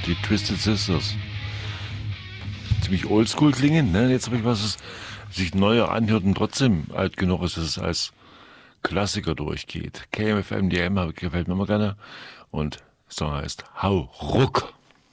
Die Twisted Sisters. Ziemlich oldschool klingen, ne? Jetzt habe ich was, das sich neuer anhört und trotzdem alt genug ist, dass es als Klassiker durchgeht. KMFM, die gefällt mir immer gerne. Und der Song heißt Hau Ruck.